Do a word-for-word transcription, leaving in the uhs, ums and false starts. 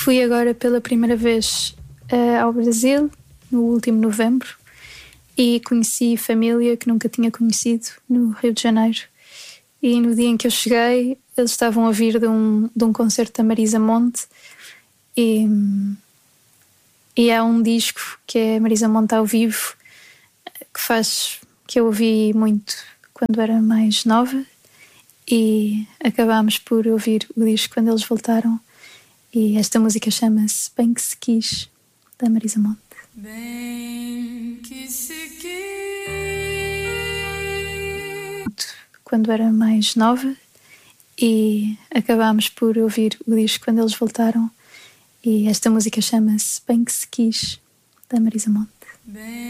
Fui agora pela primeira vez uh, ao Brasil, no último novembro, e conheci família que nunca tinha conhecido no Rio de Janeiro. E no dia em que eu cheguei, eles estavam a vir de um, de um concerto da Marisa Monte, e, e há um disco que é Marisa Monte ao vivo, que faz, que eu ouvi muito quando era mais nova, e acabámos por ouvir o disco quando eles voltaram. E esta música chama-se Bem Que Se Quis, da Marisa Monte. Bem que se quis. Quando era mais nova, e acabámos por ouvir o disco quando eles voltaram. E esta música chama-se Bem Que Se Quis, da Marisa Monte. Bem